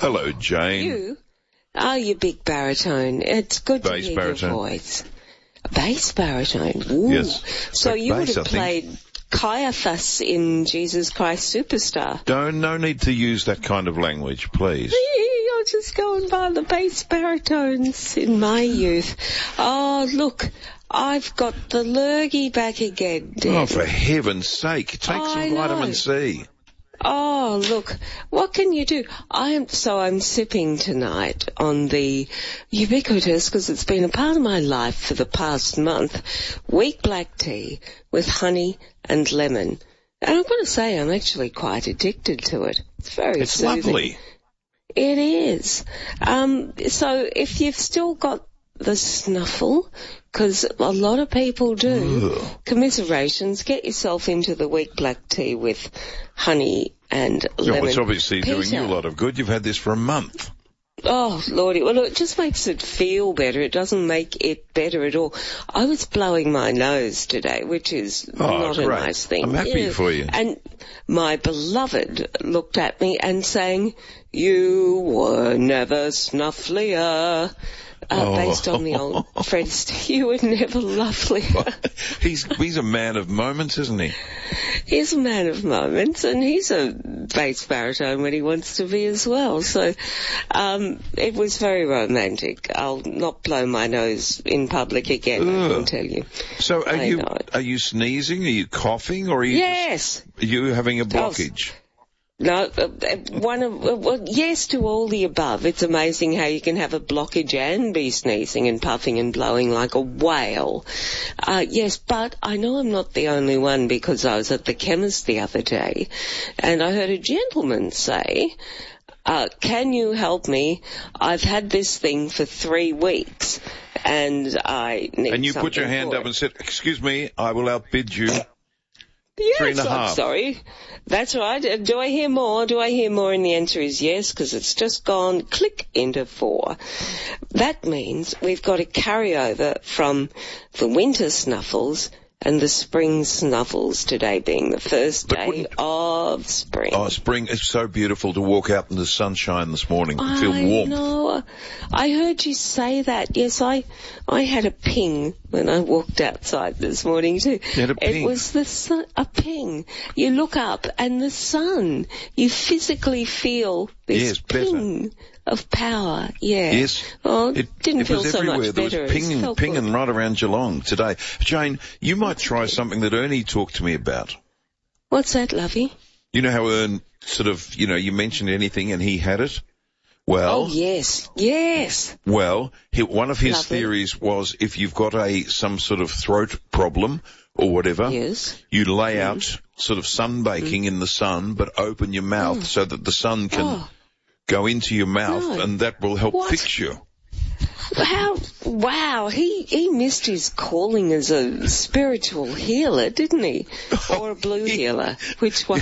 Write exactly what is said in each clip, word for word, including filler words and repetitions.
Hello, Jane. You? Oh, you big baritone. It's good Bass to hear baritone. your voice. Bass baritone. Ooh. Yes. So Like you bass, would have I think. played Caiaphas in Jesus Christ Superstar. Don't, no need to use that kind of language, please. You're just going by the bass baritones in my youth. Oh, look, I've got the lurgy back again, Dad. Oh, for heaven's sake, take I some know. vitamin C. Oh, look, what can you do? I am, so I'm sipping tonight on the ubiquitous, because it's been a part of my life for the past month, weak black tea with honey and lemon. And I've got to say, I'm actually quite addicted to it. It's very It's soothing. lovely. It is. Um, so if you've still got the snuffle, because a lot of people do, Ugh. commiserations, get yourself into the weak black tea with honey and Yeah, lemon. well, it's obviously doing Peter. you a lot of good. You've had this for a month. Oh, Lordy. Well, it just makes it feel better. It doesn't make it better at all. I was blowing my nose today, which is Oh, not great. a nice thing. I'm happy Yeah. for you. And my beloved looked at me and sang, "You were never snufflier." Uh, Oh. based on the old Fred Astaire, "You were never lovelier." he's he's a man of moments, isn't he? He's a man of moments, and he's a bass baritone when he wants to be as well. So um, it was very romantic. I'll not blow my nose in public again, I Ugh. can tell you. So are I you know it. are you sneezing? Are you coughing? Or are you Yes. just, are you having a blockage? No, uh, uh, one of, uh, well, yes to all the above. It's amazing how you can have a blockage and be sneezing and puffing and blowing like a whale. Uh, yes, but I know I'm not the only one, because I was at the chemist the other day and I heard a gentleman say, uh, "Can you help me? I've had this thing for three weeks and I need And you put your something hand for up it." and said, "Excuse me, I will outbid you." Yes, Three and a I'm half. sorry. That's right. Uh, Do I hear more? Do I hear more? And the answer is yes, because it's just gone click into four. That means we've got a carryover from the winter snuffles and the spring snuffles, today being the first But day wouldn't- of spring. Oh, spring is so beautiful to walk out in the sunshine this morning and feel I warm. know. I heard you say that. Yes, I I had a ping when I walked outside this morning too. You had a ping? It was the sun, a ping. You look up and the sun. You physically feel this Yes, better. ping of power. Yeah. Yes. Well, It, didn't it feel was so everywhere. much There was better. It pinging, felt pinging good. right around Geelong today. Jane, you might try something that Ernie talked to me about. What's that, lovey? You know how Ern sort of, you know, you mentioned anything and he had it? Well, Oh, yes. Yes. well, he, one of his Lovely. theories was if you've got a some sort of throat problem or whatever, Yes. you lay out sort of sunbaking in the sun, but open your mouth so that the sun can Oh. go into your mouth, No. and that will help What? fix you. How, wow, he, he missed his calling as a spiritual healer, didn't he? Or a blue healer. Which one?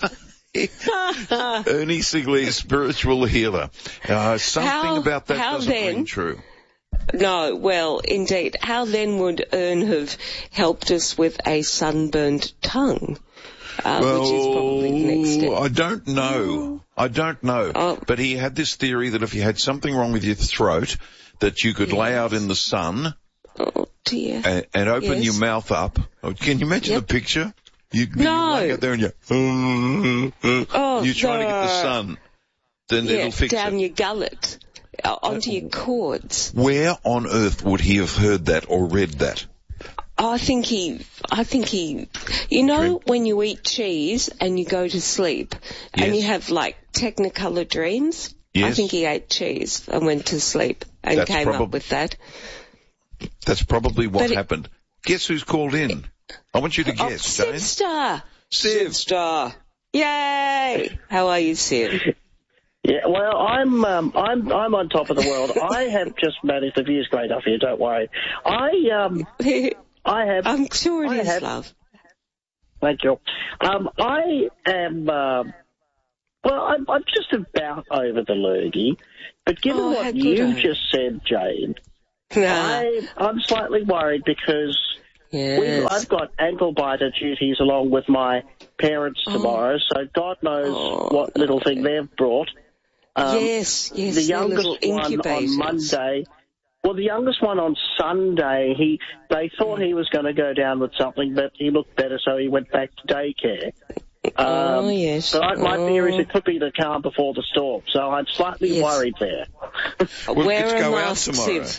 Ernie Sigley, spiritual healer. Uh, something How- about that how doesn't then? ring true. No, well, indeed. How then would Ern have helped us with a sunburnt tongue? Uh, which is probably the next step. I don't know. I don't know. Oh. But he had this theory that if you had something wrong with your throat, that you could lay out in the sun Oh, dear. and, and open Yes. your mouth up. Oh, can you imagine Yep. the picture? You, No. you lay out there and you, Oh, you're trying to get the no. sun. Then Yeah, it'll fix down it. your gullet, uh, onto your cords. Where on earth would he have heard that or read that? I think he, I think he, you know Dream. when you eat cheese and you go to sleep and Yes. you have like technicolor dreams? I Yes. think he ate cheese and went to sleep and That's came probab- up with that. That's probably what But it- happened. Guess who's called in? I want you to Oh, guess, Siv Jane. Star! Siv. Star! Yay! How are you, Siv? Yeah, well, I'm um, I'm I'm on top of the world. I have just managed. The view's great up here. Don't worry. I um I have. I'm sure it I is, have- love. Thank you. Um, I am. Um, well, I'm, I'm just about over the lurgy, but given Oh, how what good you are you? just said, Jane, Nah. I I'm slightly worried because we, Yes. I've got ankle biter duties along with my parents Oh. tomorrow, so God knows Oh, what little thing they've brought. Um, yes, yes, the they're youngest little one incubators. on Monday. Well, the youngest one on Sunday, he they thought he was going to go down with something, but he looked better, so he went back to daycare. Um, oh, yes. But I, my oh. fear is it could be the calm before the storm, so I'm slightly Yes. worried there. Well, Wear let's a go out mask, tomorrow. Siv.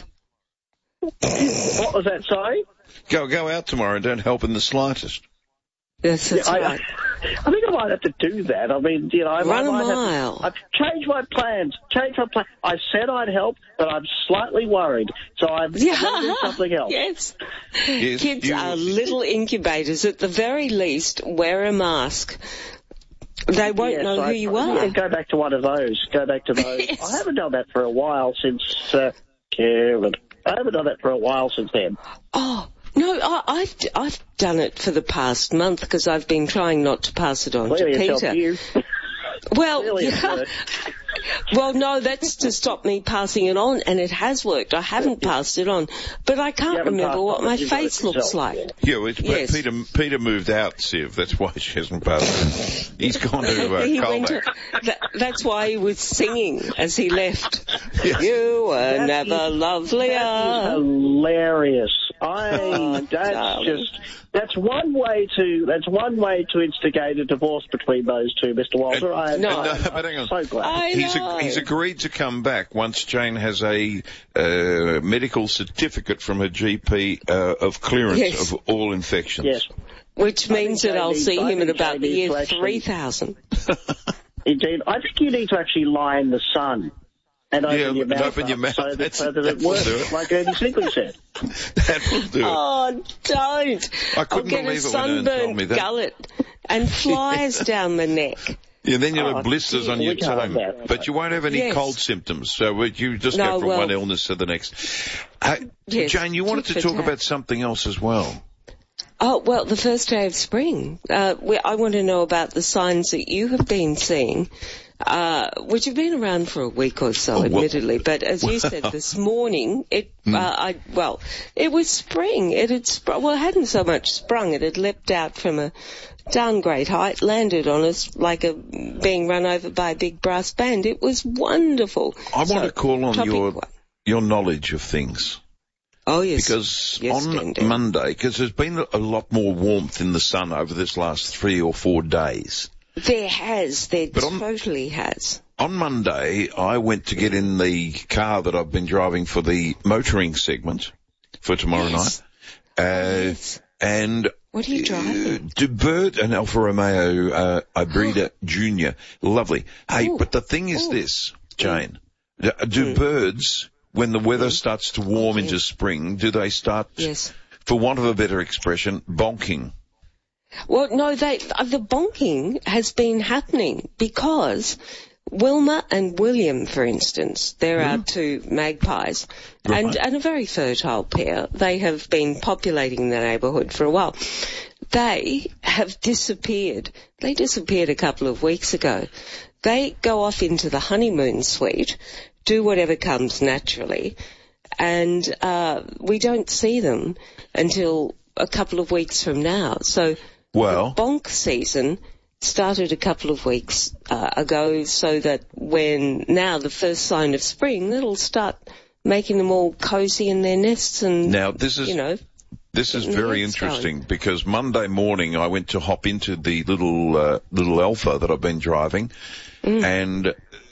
What was that, sorry? Go go out tomorrow and don't help in the slightest. Yes, that's I, right. I think I might have to do that. I mean, you know, I, Run I a might mile. have to, I've changed my plans. Changed my plan. I said I'd help, but I'm slightly worried, so I'm Yeah. going to do something else. Yes. Yes, Kids you- are little incubators. At the very least, wear a mask. They won't Yes, know I- who you are. Yeah, go back to one of those. Go back to those. Yes. I haven't done that for a while since uh, Karen. I haven't done that for a while since then. Oh, no, I, I've, I've done it for the past month because I've been trying not to pass it on Clearly to it's Peter. helped you. Well, Clearly it's yeah. worked. Well, no, that's to stop me passing it on, and it has worked. I haven't passed it on, but I You can't haven't remember passed what on my it, you've got it face looks yourself, like. yeah. Yeah, well, it's, Yes. Peter Peter moved out, Siv. That's why she hasn't passed it. He's gone to uh, he went to, Colback. that, that's why he was singing as he left. Yes. You were That never is- That is lovelier. hilarious. I Oh, that's darling. just that's one way to that's one way to instigate a divorce between those two, Mister Walter. I am No. I'm No, but hang on. so glad. I He's, know. ag- he's agreed to come back once Jane has a uh, medical certificate from her G P uh, of clearance Yes. of all infections. Yes, Which means think that I'll Jane see needs- I him in think about Jane the needs year to actually- three thousand. indeed. I think you need to actually lie in the sun and open Yeah, your and mouth, open up your mouth. so that, That's- so that that it will works, do it. like Ernie Sigley said. That will do it. Oh, don't. I I'll couldn't get a believe it when Ern told me sunburnt that. gullet and flies down the neck. Yeah, then you'll Oh, have blisters gee, on your we can't have tongue, that. but you won't have any Yes. cold symptoms. So uh, you just No, go from well- one illness to the next. Uh, Yes, Jane, you wanted tit to for talk tat. about something else as well. Oh, well, the first day of spring. Uh, we, I want to know about the signs that you have been seeing, uh, which have been around for a week or so, Oh, well- admittedly. But as you said this morning, it, uh, I, well, it was spring. It had sprung, well, it hadn't so much sprung. It had leapt out from a darn great height, landed on us like a being run over by a big brass band. It was wonderful. I want So, to call on topic your one. your knowledge of things. Oh, yes. Because Yes, on Stendhal. Monday, because there's been a lot more warmth in the sun over this last three or four days. There has. There But on- totally has. On Monday, I went to get in the car that I've been driving for the motoring segment for tomorrow Yes. night. Uh, Yes. And What are you driving? Uh, De Bird, an Alfa Romeo uh, Hybrida Junior. Lovely. Hey, Ooh. but the thing is Ooh. this, Jane. Do, do birds, when the weather starts to warm Oh, into yes. spring, do they start, Yes. for want of a better expression, bonking? Well, no, they, uh, the bonking has been happening because Wilma and William, for instance, they're our two magpies, Right. and, and a very fertile pair. They have been populating the neighbourhood for a while. They have disappeared. They disappeared a couple of weeks ago. They go off into the honeymoon suite, do whatever comes naturally, and uh, we don't see them until a couple of weeks from now. So Well, the bonk season started a couple of weeks uh, ago, so that when now the first sign of spring, that'll start making them all cosy in their nests and, now this is you know, This is getting very the heads interesting because Monday morning I went to hop into the little uh, little Alpha that I've been driving, Mm. and uh,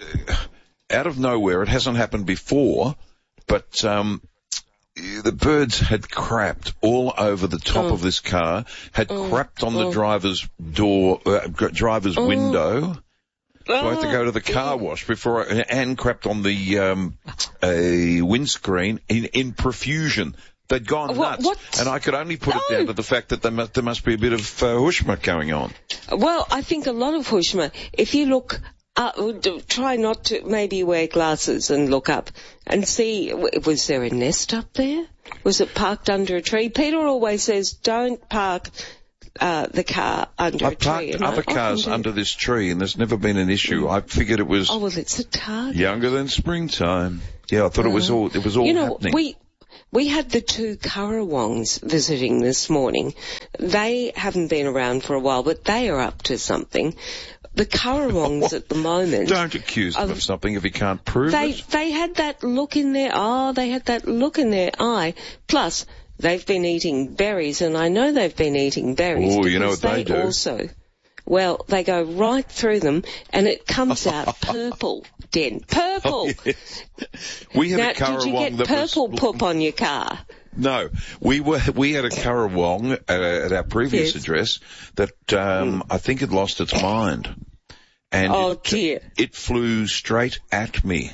out of nowhere, it hasn't happened before, but um, the birds had crapped all over the top Oh. of this car, had Oh. crapped on the Oh. driver's door, uh, driver's Oh. window. So I had to go to the Oh, car dear. wash before I, and crapped on the um, a windscreen in, in profusion. They'd gone What- nuts, what? and I could only put it No. down to the fact that there must, there must be a bit of uh, hushma going on. Well, I think a lot of hushma. If you look up, d- try not to maybe wear glasses and look up and see, w- was there a nest up there? Was it parked under a tree? Peter always says, don't park uh, the car under I a tree. parked and I other often cars do. under this tree, and there's never been an issue. I figured it was Oh, well, it's a target. younger than springtime. Yeah, I thought it was all it was all You know, happening. we We had the two Currawongs visiting this morning. They haven't been around for a while, but they are up to something. The Currawongs at the moment... Don't accuse them of something if you can't prove they, it. They had that look in their... Oh, they had that look in their eye. Plus, they've been eating berries, and I know they've been eating berries. Oh, you know what they, they do? also... Well, they go right through them, and it comes out purple, Den. Purple! Oh, yes. We had now, a Currawong did you get that purple was... poop on your car? No, we were we had a Currawong uh, at our previous yes. address that um, I think had lost its mind, and oh, it, dear. it flew straight at me.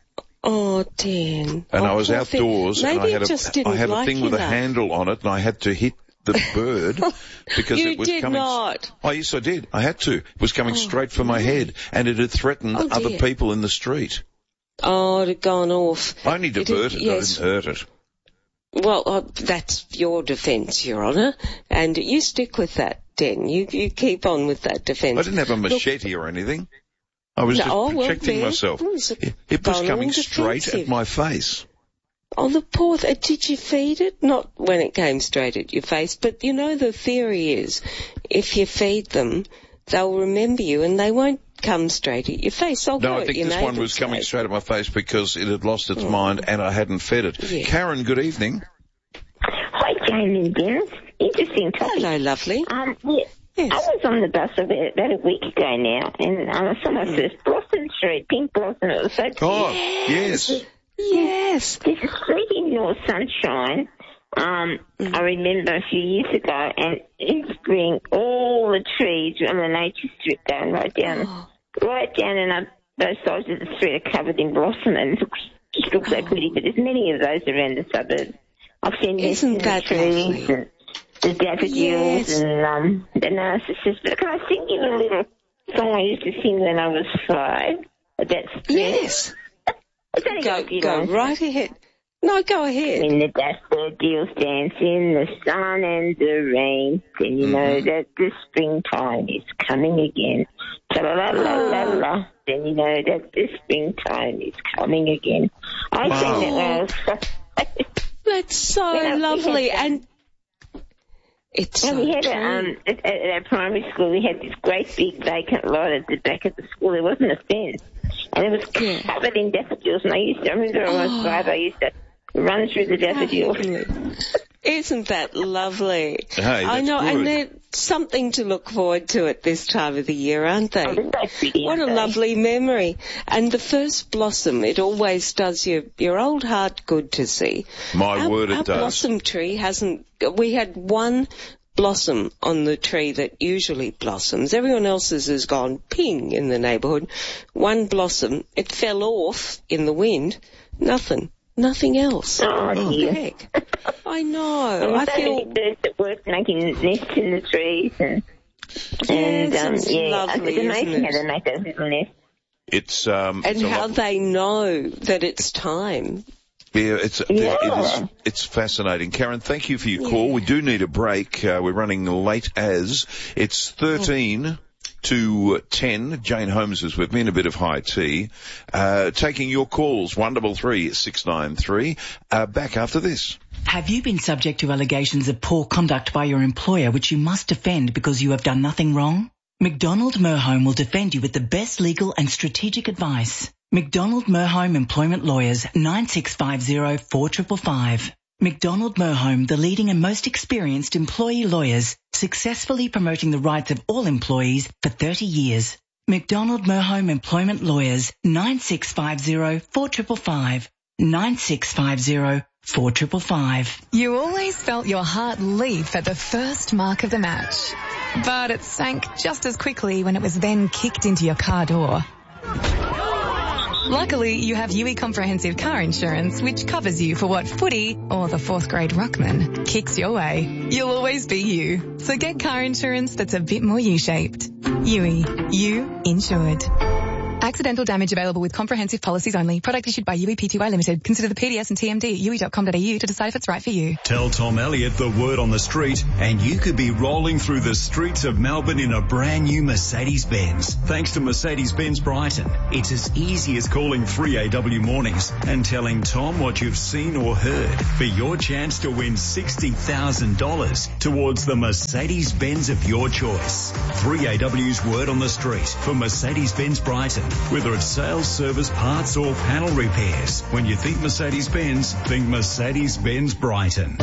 Oh, Dan. And oh, I was outdoors, Maybe and I had it just a didn't I had a like thing you with a enough. handle on it, and I had to hit the bird because you it was did coming. not. Oh, yes, I did. I had to. It was coming oh, straight for my head, and it had threatened oh, other people in the street. Oh, it had gone off. I only diverted it. Yes. I didn't hurt it. Well, uh, that's your defence, Your Honour, and you stick with that, Den. You you keep on with that defence. I didn't have a machete Look, or anything. I was no, just oh, protecting well, myself. It was, It, it was coming straight at my face. Oh, the poor... Th- did you feed it? Not when it came straight at your face, but you know the theory is if you feed them, they'll remember you and they won't come straight at your face. They'll No, go I think at your this one was face. coming straight at my face because it had lost its oh. mind and I hadn't fed it. Yeah. Karen, good evening. Hi, Jamie and Dennis. Interesting topic. Hello, lovely. Um, yeah, yes. I was on the bus about, about a week ago now, and um, I saw my first blossom tree, pink blossom. It was so Oh, yes. yes. Yes. There's a street in North Sunshine, um, Mm. I remember a few years ago, and in spring, all the trees on the nature strip going right down, Oh. right down and up both sides of the street are covered in blossom, and it looks, just looks so Oh. pretty, but there's many of those around the suburbs. I've seen this in Isn't the that trees lovely? and the daffodils Yes. and um, the narcissus. But can I sing you a little song I used to sing when I was five? About spring? Yes. It's only got a Go, few go lines. right ahead. No, go ahead. When the daffodils dance in the sun and the rain, then you know Mm-hmm. that the springtime is coming again. Ta-la-la-la-la-la. Then you know that the springtime is coming again. I Wow. sang that when I was five. That's so Yeah, we lovely. had- And it's And so we had true. a, um, at, at our primary school, we had this great big vacant lot at the back of the school. There wasn't a fence, and it was Yeah. covered in daffodils. And I used to, I remember when I was five, I used to run through the daffodils. Isn't that lovely? Hey, I that's know, good. and they're something to look forward to at this time of the year, aren't they? Oh, they're so pretty, What a aren't they? lovely memory. And the first blossom, it always does your, your old heart good to see. My our, word, it our does. blossom tree hasn't, we had one blossom on the tree that usually blossoms. Everyone else's has gone ping in the neighbourhood. One blossom, it fell off in the wind. Nothing. Nothing else. Oh, What the dear. heck? I know. And I so feel... many birds at work making nests in the trees. And, and Yes, um, it's yeah, lovely, it's amazing isn't how it? they make those little nests. It's um. And it's a how lovely- they know that it's time. Yeah, it's Yeah. it is it's fascinating. Karen, thank you for your call. We do need a break. Uh, we're running late as it's thirteen to ten. Jane Holmes is with me in a bit of high tea. Uh, taking your calls, one double three six nine three. Uh, back after this. Have you been subject to allegations of poor conduct by your employer which you must defend because you have done nothing wrong? McDonald Merhome will defend you with the best legal and strategic advice. McDonald Merhome Employment Lawyers, nine six five zero four five five five. McDonald Merhome, the leading and most experienced employee lawyers, successfully promoting the rights of all employees for thirty years. McDonald Merhome Employment Lawyers, nine six five zero four five five five. nine six five zero four five five five. You always felt your heart leap at the first mark of the match, but it sank just as quickly when it was then kicked into your car door. Luckily, you have U E Comprehensive Car Insurance, which covers you for what footy or the fourth grade ruckman kicks your way. You'll always be you. So get car insurance that's a bit more U-shaped. U E, you insured. Accidental damage available with comprehensive policies only. Product issued by U E P T Y Limited. Consider the P D S and T M D at u e dot com dot a u to decide if it's right for you. Tell Tom Elliott the word on the street and you could be rolling through the streets of Melbourne in a brand new Mercedes-Benz. Thanks to Mercedes-Benz Brighton, it's as easy as calling three A W Mornings and telling Tom what you've seen or heard for your chance to win sixty thousand dollars towards the Mercedes-Benz of your choice. three A W's word on the street for Mercedes-Benz Brighton. Whether it's sales, service, parts or panel repairs. When you think Mercedes-Benz, think Mercedes-Benz Brighton.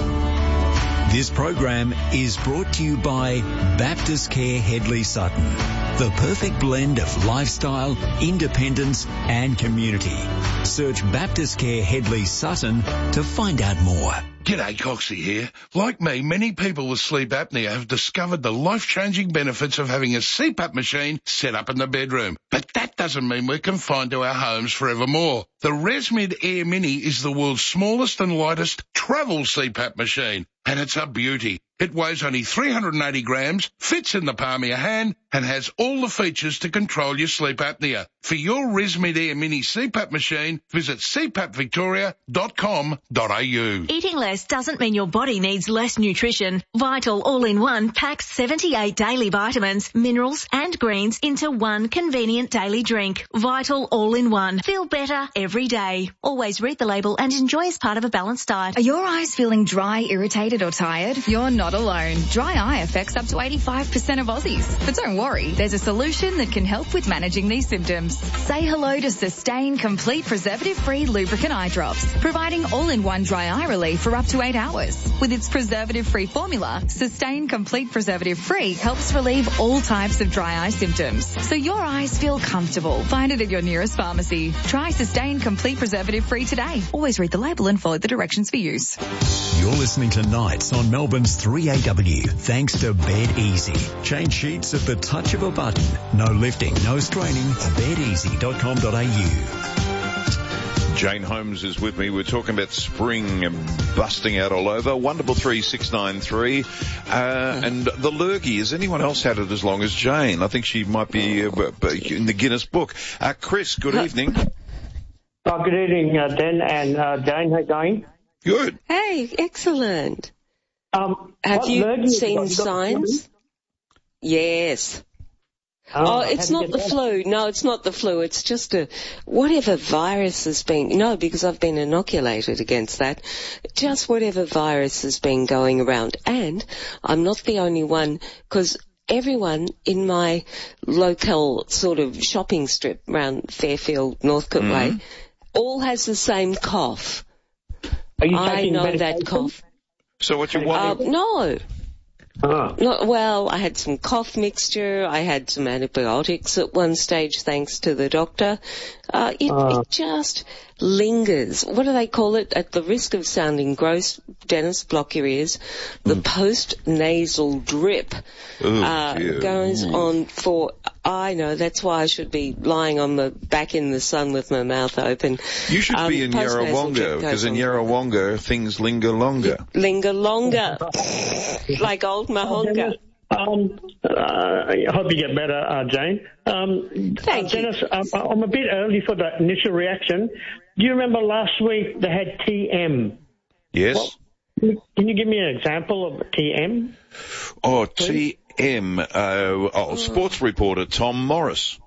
This program is brought to you by Baptist Care Hedley Sutton. The perfect blend of lifestyle, independence and community. Search Baptist Care Hedley Sutton to find out more. G'day, Coxie here. Like me, many people with sleep apnea have discovered the life-changing benefits of having a C PAP machine set up in the bedroom. But that doesn't mean we're confined to our homes forevermore. The ResMed Air Mini is the world's smallest and lightest travel C PAP machine, and it's a beauty. It weighs only three hundred eighty grams, fits in the palm of your hand, and has all the features to control your sleep apnea. For your ResMed Air Mini C PAP machine, visit c pap victoria dot com dot a u. Eating less doesn't mean your body needs less nutrition. Vital All-in-One packs seventy-eight daily vitamins, minerals and greens into one convenient daily drink. Vital All-in-One. Feel better every day. Always read the label and enjoy as part of a balanced diet. Are your eyes feeling dry, irritated or tired? You're not alone. Dry eye affects up to eighty-five percent of Aussies. But don't worry, there's a solution that can help with managing these symptoms. Say hello to Sustain Complete Preservative-Free Lubricant Eye Drops, providing all-in-one dry eye relief for up to eight hours. With its preservative-free formula, Sustain Complete Preservative-Free helps relieve all types of dry eye symptoms, so your eyes feel comfortable. Find it at your nearest pharmacy. Try Sustain Complete Preservative-Free today. Always read the label and follow the directions for use. You're listening to Nights on Melbourne's three A W, thanks to Bed Easy. Change sheets at the touch of a button. No lifting, no straining. bed easy dot com dot a u. Jane Holmes is with me. We're talking about spring busting out all over. one double three six nine three. Uh, and the lurgy, has anyone else had it as long as Jane? I think she might be uh, in the Guinness Book. Uh, Chris, good evening. Oh, good evening, uh, Dan and uh, Jane. How are you going? Good. Hey, excellent. Um, Have you seen you got, signs? Yes. Oh, oh, it's not the flu. No, it's not the flu. It's just a, whatever virus has been, no, because I've been inoculated against that. Just whatever virus has been going around. And I'm not the only one, because everyone in my local sort of shopping strip around Fairfield, Northcote mm-hmm. Way, all has the same cough. Are you I taking know medication? that cough. So what you want? Uh, no. Oh. No, well, I had some cough mixture. I had some antibiotics at one stage, thanks to the doctor. Uh, it, oh. it just lingers. What do they call it? At the risk of sounding gross, Dennis, block your ears. The mm. post-nasal drip Ooh, uh, goes Ooh. on for, I know, that's why I should be lying on the back in the sun with my mouth open. You should um, be in Yarrawonga, because in Yarrawonga, things linger longer. Linger longer. Like old Mahonga. Um, uh, I hope you get better, uh, Jane. Um, Thank uh, Dennis, you. um, I'm a bit early for the initial reaction. Do you remember last week they had T M? Yes. Well, can you give me an example of T M? Oh, T M. Uh, oh, sports reporter Tom Morris.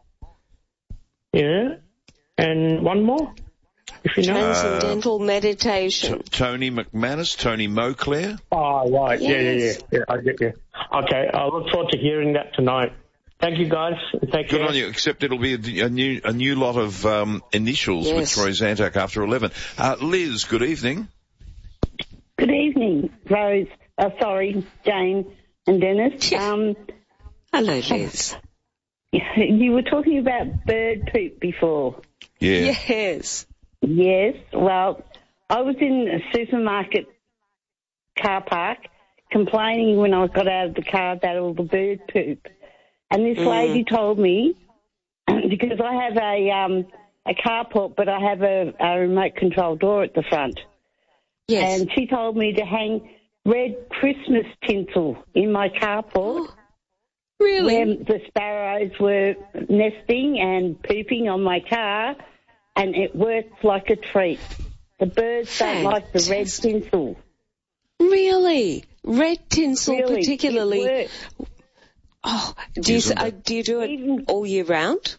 Yeah. And one more? If you know. Transcendental uh, meditation. T- Tony McManus, Tony Moclair. Oh, right. Yes. Yeah, yeah, yeah. Yeah, I get you. Okay, I look forward to hearing that tonight. Thank you, guys. Thank Good you. on you, except it'll be a, a new a new lot of um, initials yes. with Troy Zantac after eleven. Uh, Liz, good evening. Good evening, Rose. Uh, sorry, Jane and Dennis. Um, Hello, Liz. You were talking about bird poop before. Yeah. Yes. Yes. Well, I was in a supermarket car park complaining when I got out of the car about all the bird poop. And this mm. lady told me, because I have a um, a carport, but I have a, a remote control door at the front. Yes. And she told me to hang red Christmas tinsel in my carport. Really? Where the sparrows were nesting and pooping on my car, and it works like a treat. The birds don't like the red tinsel. Really? Red tinsel really, particularly? It works. Oh, do you, uh, do you do it Even, all year round?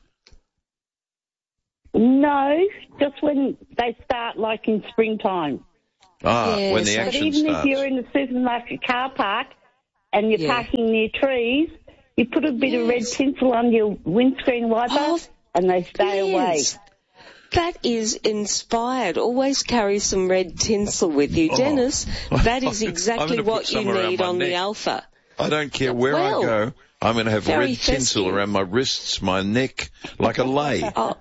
No, just when they start, like in springtime. Ah, yes, when the action but even starts. if you're in the supermarket car park and you're yeah. parking near trees, you put a bit yes. of red tinsel on your windscreen wiper oh, and they stay yes. away. That is inspired. Always carry some red tinsel with you. Oh. Dennis, that is exactly what you need on neck. the Alpha. I don't care where well, I go. I'm going to have very red tinsel festive. around my wrists, my neck, like a lei. Oh,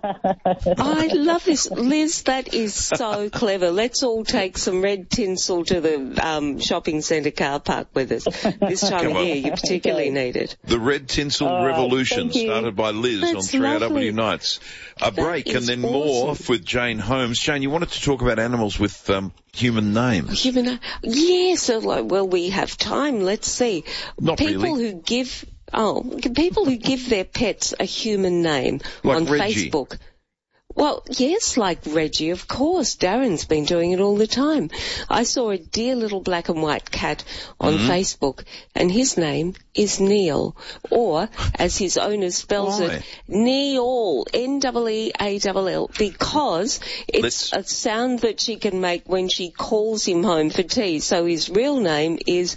I love this. Liz, that is so clever. Let's all take some red tinsel to the um, shopping centre car park with us. This time of year, you particularly need it. The red tinsel oh, revolution started by Liz That's on three A W lovely. Nights. A That break and then awesome. more with Jane Holmes. Jane, you wanted to talk about animals with um, human names. Human, yes. Well, we have time. Let's see. Not People really. who give Oh, people who give their pets a human name Like on Reggie. Facebook. Well, yes, like Reggie, of course. Darren's been doing it all the time. I saw a dear little black and white cat on mm-hmm. Facebook, and his name is Neil, or, as his owner spells Why? it, Neil, N E E A L L, because it's Let's... a sound that she can make when she calls him home for tea. So his real name is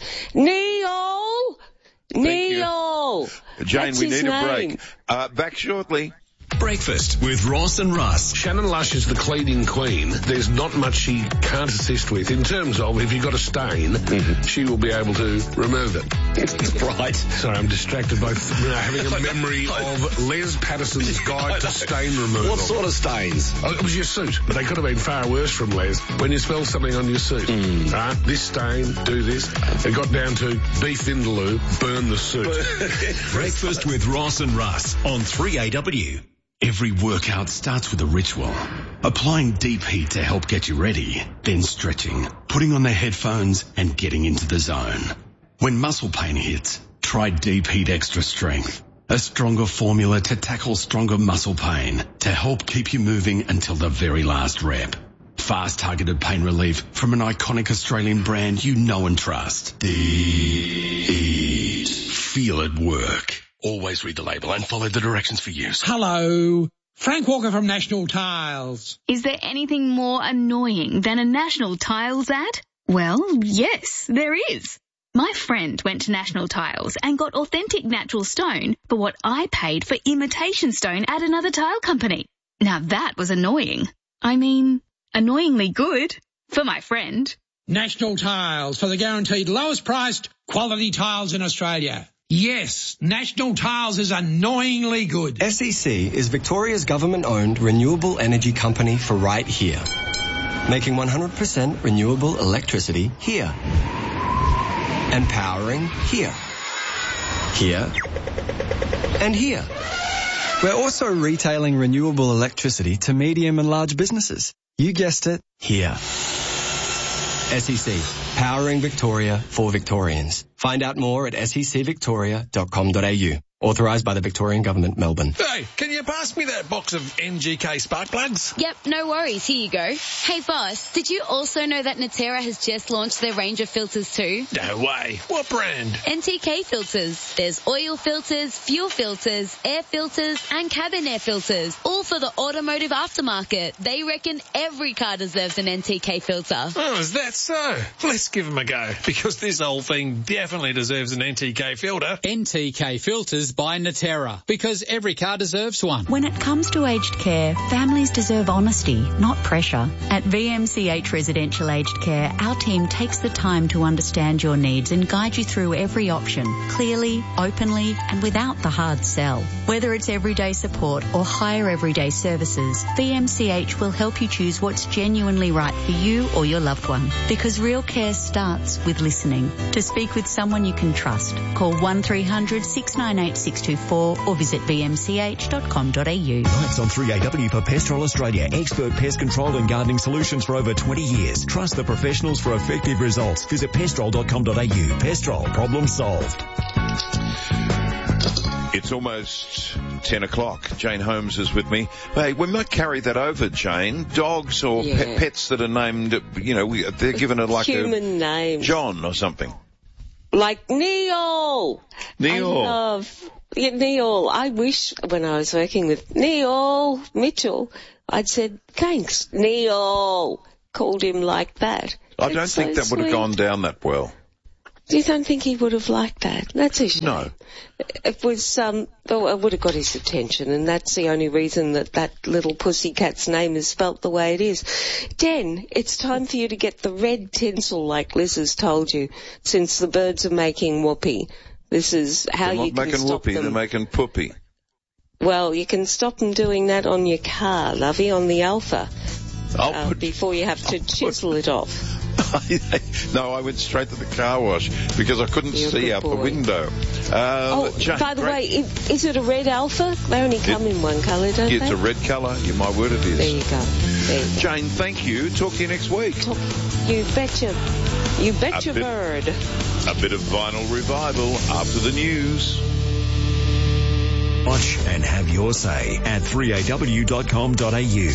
Neil! Neil! Jane, That's we his need name. a break. Uh, back shortly. Breakfast with Ross and Russ. Shannon Lush is the cleaning queen. There's not much she can't assist with in terms of if you've got a stain, mm-hmm. she will be able to remove it. Right. Sorry, I'm distracted by you know, having a memory of Les Patterson's Guide to Stain Removal. What sort of stains? Oh, it was your suit, but they could have been far worse from Les. When you smell something on your suit, mm. right? This stain, do this. It got down to beef vindaloo, burn the suit. Breakfast with Ross and Russ on three A W. Every workout starts with a ritual. Applying deep heat to help get you ready, then stretching, putting on the headphones and getting into the zone. When muscle pain hits, try Deep Heat Extra Strength, a stronger formula to tackle stronger muscle pain to help keep you moving until the very last rep. Fast targeted pain relief from an iconic Australian brand you know and trust. Deep Heat. Feel it work. Always read the label and follow the directions for use. Hello. Frank Walker from National Tiles. Is there anything more annoying than a National Tiles ad? Well, yes, there is. My friend went to National Tiles and got authentic natural stone for what I paid for imitation stone at another tile company. Now that was annoying. I mean, annoyingly good for my friend. National Tiles, for the guaranteed lowest priced quality tiles in Australia. Yes, National Tiles is annoyingly good. S E C is Victoria's government-owned renewable energy company for right here. Making one hundred percent renewable electricity here. And powering here. Here. And here. We're also retailing renewable electricity to medium and large businesses. You guessed it, here. S E C, powering Victoria for Victorians. Find out more at s e c victoria dot com dot a u. Authorised by the Victorian Government, Melbourne. Hey, can you pass me that box of N G K spark plugs? Yep, no worries. Here you go. Hey, boss, did you also know that Natera has just launched their range of filters too? No way. What brand? N T K filters. There's oil filters, fuel filters, air filters, and cabin air filters, all for the automotive aftermarket. They reckon every car deserves an N T K filter. Oh, is that so? Let's give them a go, because this whole thing definitely deserves an N T K filter. N T K filters by Natera, because every car deserves one. When it comes to aged care, families deserve honesty, not pressure. At V M C H Residential Aged Care, our team takes the time to understand your needs and guide you through every option, clearly, openly, and without the hard sell. Whether it's everyday support or higher everyday services, V M C H will help you choose what's genuinely right for you or your loved one. Because real care starts with listening. To speak with someone you can trust, call one three hundred six nine eight six two four or visit v m c h dot com dot a u. Lives on three A W for Pestrol Australia. Expert pest control and gardening solutions for over twenty years. Trust the professionals for effective results. Visit pestrol dot com dot a u. Pestrol, problem solved. It's almost ten o'clock. Jane Holmes is with me. Hey, we might carry that over, Jane. Dogs or Yeah. pe- pets that are named, you know, we, they're given it like Human a name. John or something. Like Neil. Neil. I love yeah, Neil. I wish when I was working with Neil Mitchell, I'd said, thanks, Neil. Called him like that. I don't It's think so that would have sweet. gone down that well. You don't think he would have liked that? That's a shame. No. It was, um, oh, it would have got his attention, and that's the only reason that that little pussycat's name is spelt the way it is. Den, it's time for you to get the red tinsel like Liz has told you, since the birds are making whoopee. This is how They're you not can making stop whoopee, them. they're making poopy. Well, you can stop them doing that on your car, lovey, on the Alpha, I'll uh, put... before you have to chisel it off. No, I went straight to the car wash because I couldn't You're a see good out the boy. window. Um, Oh, Jane, by the great- way, i- is it a red Alpha? They only come in one colour, don't It's they? a red colour. You my word, it is. There you go. There you go. Jane, thank you. Talk to you next week. You betcha. You betcha A bit- bird. A bit of vinyl revival after the news. Watch and have your say at three a w dot com dot a u.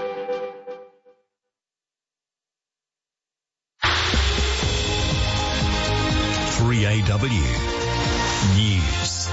three A W News.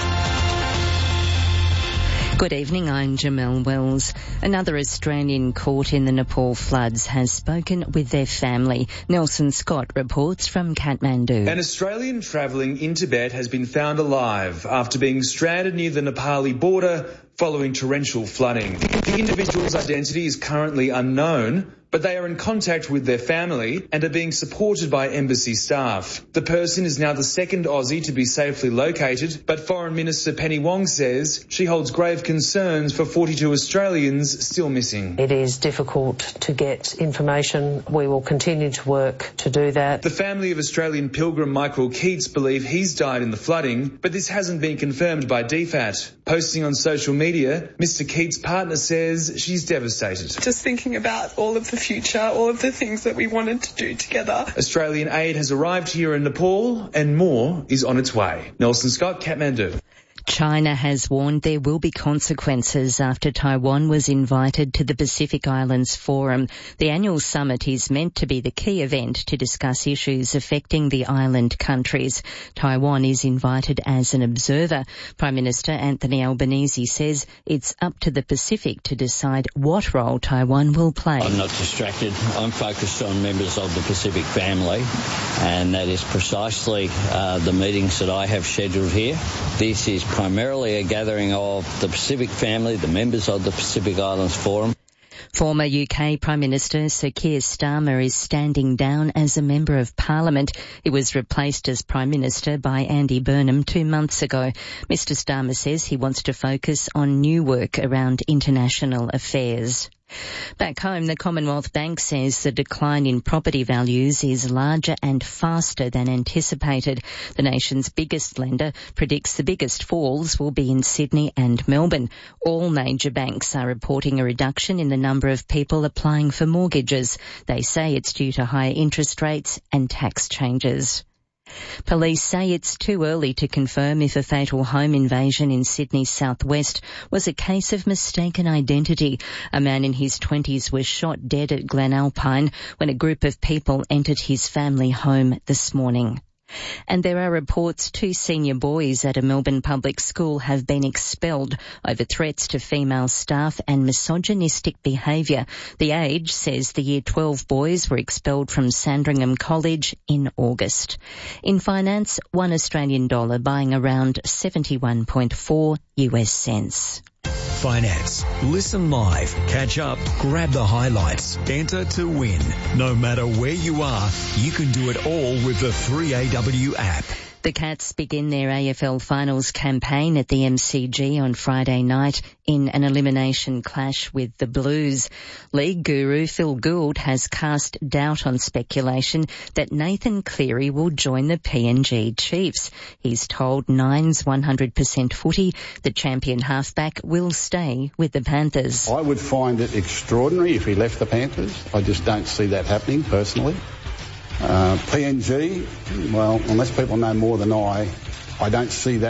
Good evening, I'm Jamelle Wells. Another Australian caught in the Nepal floods has spoken with their family. Nelson Scott reports from Kathmandu. An Australian travelling in Tibet has been found alive after being stranded near the Nepali border following torrential flooding. The individual's identity is currently unknown, but they are in contact with their family and are being supported by embassy staff. The person is now the second Aussie to be safely located, but Foreign Minister Penny Wong says she holds grave concerns for forty-two Australians still missing. It is difficult to get information. We will continue to work to do that. The family of Australian pilgrim Michael Keats believe he's died in the flooding, but this hasn't been confirmed by D FAT. Posting on social media, Mister Keats' partner says she's devastated. Just thinking about all of the future, all of the things that we wanted to do together. Australian aid has arrived here in Nepal and more is on its way. Nelson Scott, Kathmandu. China has warned there will be consequences after Taiwan was invited to the Pacific Islands Forum. The annual summit is meant to be the key event to discuss issues affecting the island countries. Taiwan is invited as an observer. Prime Minister Anthony Albanese says it's up to the Pacific to decide what role Taiwan will play. I'm not distracted. I'm focused on members of the Pacific family, and that is precisely uh, the meetings that I have scheduled here. This is primarily a gathering of the Pacific family, the members of the Pacific Islands Forum. Former U K Prime Minister Sir Keir Starmer is standing down as a Member of Parliament. He was replaced as Prime Minister by Andy Burnham two months ago. Mister Starmer says he wants to focus on new work around international affairs. Back home, the Commonwealth Bank says the decline in property values is larger and faster than anticipated. The nation's biggest lender predicts the biggest falls will be in Sydney and Melbourne. All major banks are reporting a reduction in the number of people applying for mortgages. They say it's due to higher interest rates and tax changes. Police say it's too early to confirm if a fatal home invasion in Sydney's southwest was a case of mistaken identity. A man in his twenties was shot dead at Glenalpine when a group of people entered his family home this morning. And there are reports two senior boys at a Melbourne public school have been expelled over threats to female staff and misogynistic behaviour. The Age says the Year twelve boys were expelled from Sandringham College in August. In finance, one Australian dollar buying around seventy-one point four U S cents. Finance. Listen live, catch up, grab the highlights, enter to win. No matter where you are, you can do it all with the three A W app. The Cats begin their A F L finals campaign at the M C G on Friday night in an elimination clash with the Blues. League guru Phil Gould has cast doubt on speculation that Nathan Cleary will join the P N G Chiefs. He's told Nine's one hundred percent footy the champion halfback will stay with the Panthers. I would find it extraordinary if he left the Panthers. I just don't see that happening personally. Uh, P N G, well, unless people know more than I, I don't see that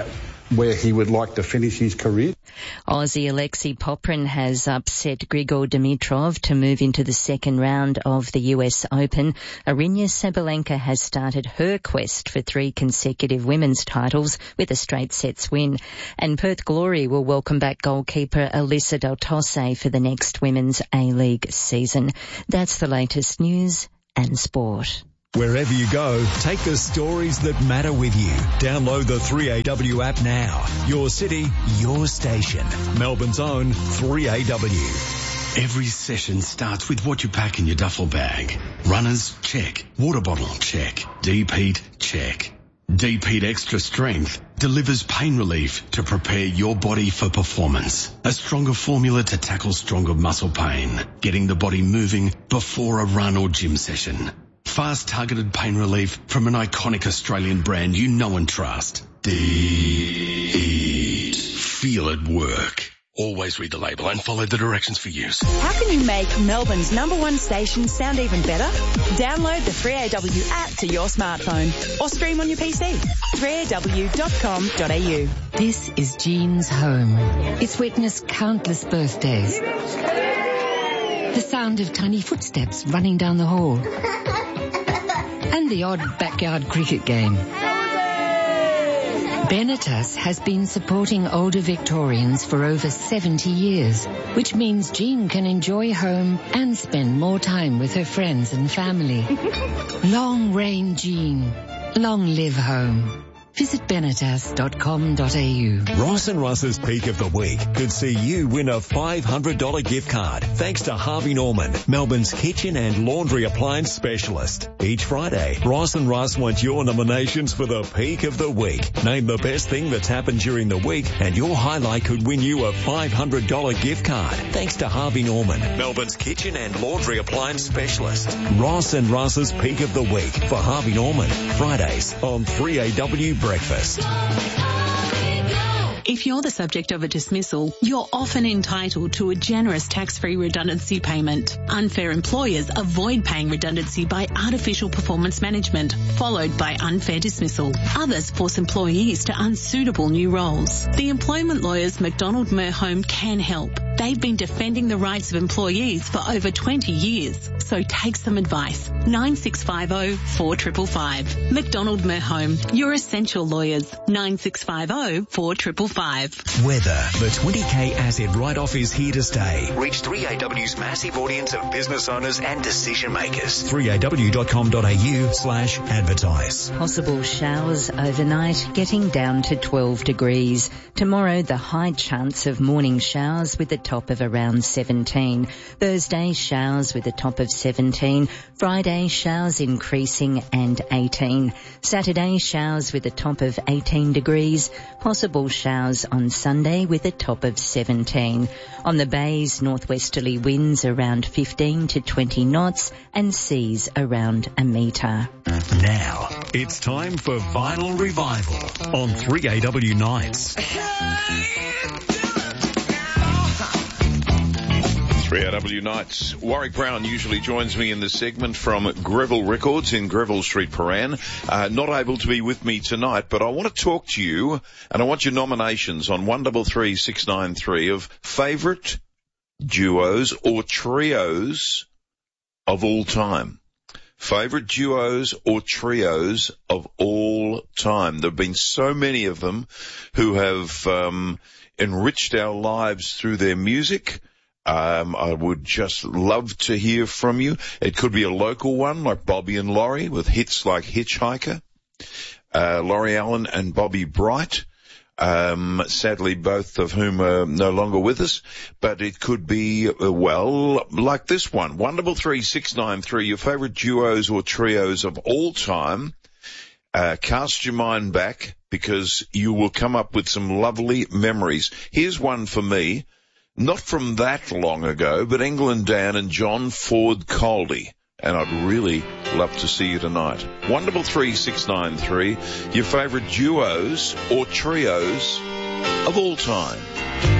where he would like to finish his career. Aussie Alexei Poprin has upset Grigor Dimitrov to move into the second round of the U S Open. Aryna Sabalenka has started her quest for three consecutive women's titles with a straight sets win. And Perth Glory will welcome back goalkeeper Alyssa Del Tosse for the next Women's A-League season. That's the latest news and sport. Wherever you go, take the stories that matter with you. Download the three A W app now. Your city, your station. Melbourne's own three A W. Every session starts with what you pack in your duffel bag. Runners, check. Water bottle, check. Deep-heat, check. Deep-heat Extra Strength delivers pain relief to prepare your body for performance. A stronger formula to tackle stronger muscle pain. Getting the body moving before a run or gym session. Fast targeted pain relief from an iconic Australian brand you know and trust. Deep. Feel it work. Always read the label and follow the directions for use. How can you make Melbourne's number one station sound even better? Download the three A W app to your smartphone or stream on your P C. three A W dot com dot a u. This is Jean's home. It's witnessed countless birthdays. The sound of tiny footsteps running down the hall. And the odd backyard cricket game. Benetas has been supporting older Victorians for over seventy years, which means Jean can enjoy home and spend more time with her friends and family. Long reign Jean. Long live home. Visit benetas dot com dot a u. Ross and Russ's Peak of the Week could see you win a five hundred dollars gift card thanks to Harvey Norman, Melbourne's kitchen and laundry appliance specialist. Each Friday, Ross and Russ want your nominations for the Peak of the Week. Name the best thing that's happened during the week and your highlight could win you a five hundred dollars gift card thanks to Harvey Norman, Melbourne's kitchen and laundry appliance specialist. Ross and Russ's Peak of the Week for Harvey Norman, Fridays on three A W Breakfast. If you're the subject of a dismissal, you're often entitled to a generous tax-free redundancy payment. Unfair employers avoid paying redundancy by artificial performance management, followed by unfair dismissal. Others force employees to unsuitable new roles. The employment lawyers McDonald Merhome can help. They've been defending the rights of employees for over twenty years. So take some advice. nine six five zero, four five five five. McDonald Merhome, your essential lawyers. nine six five zero, four five five five. Weather. The twenty K asset write-off is here to stay. Reach three A W's massive audience of business owners and decision makers. three A W dot com dot a u slash advertise. Possible showers overnight, getting down to twelve degrees. Tomorrow, the high chance of morning showers with a top of around seventeen. Thursday, showers with a top of seventeen. Friday, showers increasing and eighteen. Saturday, showers with a top of eighteen degrees. Possible showers on Sunday with a top of seventeen. On the bays, northwesterly winds around fifteen to twenty knots and seas around a metre. Now, it's time for Vinyl Revival on three A W Nights. three A W Nights. Warwick Brown usually joins me in this segment from Greville Records in Greville Street, Paran. Uh, not able to be with me tonight, but I want to talk to you, and I want your nominations on one three three six nine three of favourite duos or trios of all time. Favourite duos or trios of all time. There have been so many of them who have um, enriched our lives through their music. Um, I would just love to hear from you. It could be a local one like Bobby and Laurie with hits like Hitchhiker. Uh, Laurie Allen and Bobby Bright. Um, sadly, both of whom are no longer with us. But it could be, uh, well, like this one. one three three six nine three, your favourite duos or trios of all time. Uh, cast your mind back because you will come up with some lovely memories. Here's one for me. Not from that long ago, but England Dan and John Ford Coldy. And I'd really love to see you tonight. one three three six nine three, your favourite duos or trios of all time.